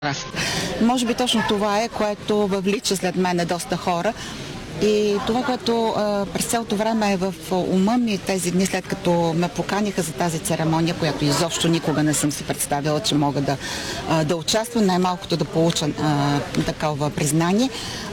Може би точно това е, което въвлича след мен доста хора. И това, което през цялото време е в ума ми тези дни, след като ме поканиха за тази церемония, която изобщо никога не съм си представила, че мога да участвам, най-малкото да получа такова признание,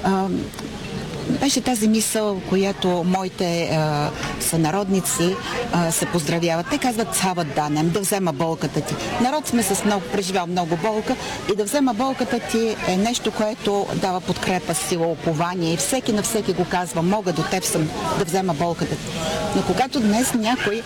беше тази мисъл, която моите сънародници се поздравяват. Те казват "цават данем", да взема болката ти. Народ сме с много, преживял много болка и да взема болката ти е нещо, което дава подкрепа, сила, упование и всеки на всеки го казва: "Мога, до теб съм, да взема болката ти". Но когато днес някой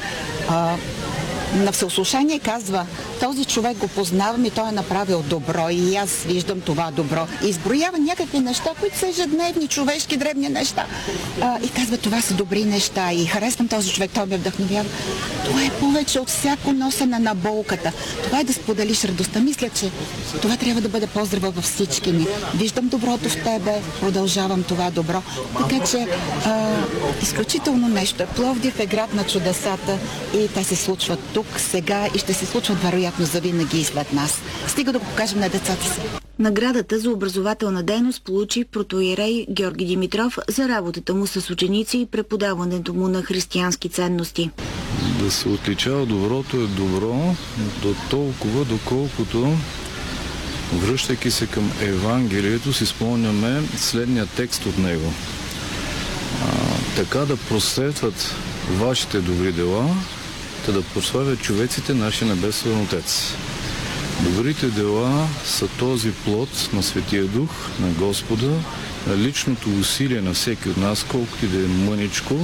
на всеослушание казва: "Този човек го познавам и той е направил добро и аз виждам това добро", и изброява някакви неща, които са ежедневни, човешки, дребни неща, и казва: "Това са добри неща и харесвам този човек, той ме вдъхновява". Това е повече от всяко носене на болката. Това е да споделиш радостта. Мисля, че това трябва да бъде поздрава във всички ни. Виждам доброто в тебе, продължавам това добро. Така че изключително нещо. Пловдив е град на чудесата и те се случват тук, сега и ще се случват вероятно завинаги и след нас. Стига да го покажем на децата си. Наградата за образователна дейност получи протоиерей Георги Димитров за работата му с ученици и преподаването му на християнски ценности. Да се отличава доброто е добро до толкова, доколкото, връщайки се към Евангелието, си спомняме следния текст от него. Така да просветват вашите добри дела, да прославят човеците нашия небесен Отец. Добрите дела са този плод на Светия Дух, на Господа, на личното усилие на всеки от нас, колкото и да е мъничко,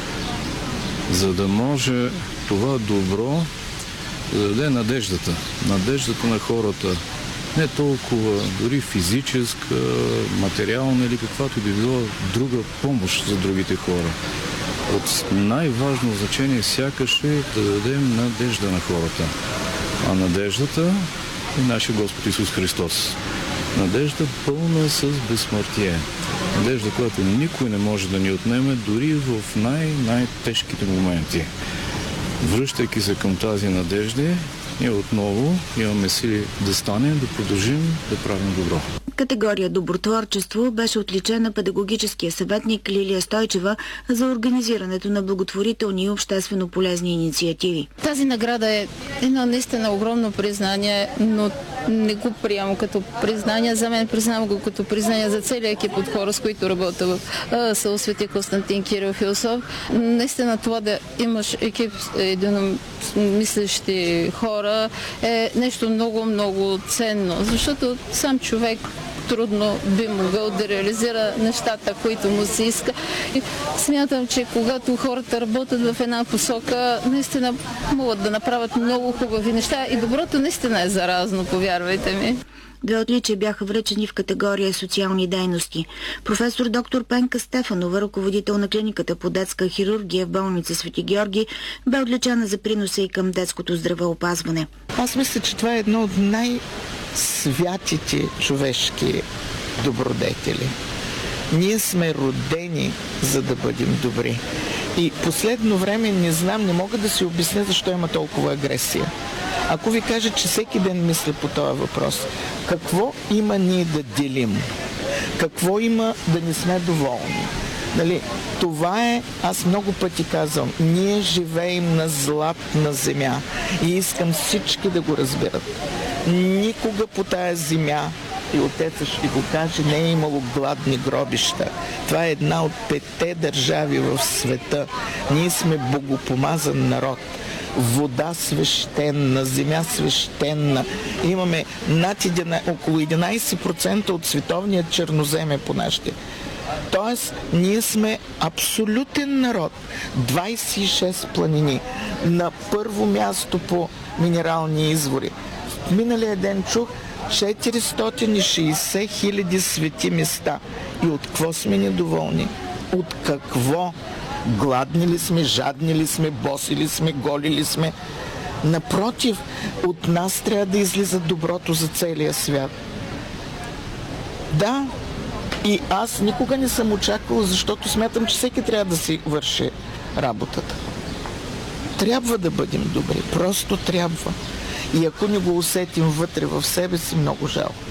за да може това добро да даде надеждата. Надеждата на хората. Не толкова дори физическа, материална или каквато и да било друга помощ за другите хора. От най-важно значение сякаш е да дадем надежда на хората. А надеждата е нашия Господ Исус Христос. Надежда пълна с безсмъртие. Надежда, която никой не може да ни отнеме, дори в най-тежките моменти. Връщайки се към тази надежда, ние отново имаме сили да станем, да продължим да правим добро. Категория добротворчество беше отличена педагогическия съветник Лилия Стойчева за организирането на благотворителни и обществено полезни инициативи. Тази награда е едно наистина огромно признание, но не го приемам като признание. За мен признавам го като признание за целия екип от хора, с които работя в село Свети Константин Кирил Философ. Наистина това да имаш екип единомислещи хора е нещо много, много ценно, защото сам човек трудно би могъл да реализира нещата, които му се иска. И смятам, че когато хората работят в една посока, наистина могат да направят много хубави неща и доброто наистина е заразно, повярвайте ми. Две отличия бяха връчени в категория социални дейности. Професор доктор Пенка Стефанова, ръководител на клиниката по детска хирургия в болница Свети Георги, бе отличена за приноса и към детското здравеопазване. Аз мисля, че това е едно от най-святите човешки добродетели. Ние сме родени, за да бъдем добри. И последно време не мога да си обясня защо има толкова агресия. Ако ви кажа, че всеки ден мисля по този въпрос, какво има ние да делим? Какво има да не сме доволни? Нали, това е, аз много пъти казвам, ние живеем на златна земя и искам всички да го разберат. Никога по тая земя, и отеца ще го каже, не е имало гладни гробища. Това е една от 5 държави в света. Ние сме богопомазан народ. Вода свещена, земя свещена. Имаме около 11% от световния чернозем е по нашите. Тоест, ние сме абсолютен народ. 26 планини. На първо място по минерални извори. В миналия ден чух 460 хиляди свети места. И от какво сме недоволни? От какво? Гладни ли сме, жадни ли сме, боси ли сме, голи ли сме? Напротив, от нас трябва да излиза доброто за целия свят. Да, и аз никога не съм очаквала, защото смятам, че всеки трябва да си върши работата. Трябва да бъдем добри, просто трябва. И ако не го усетим вътре в себе си, много жалко.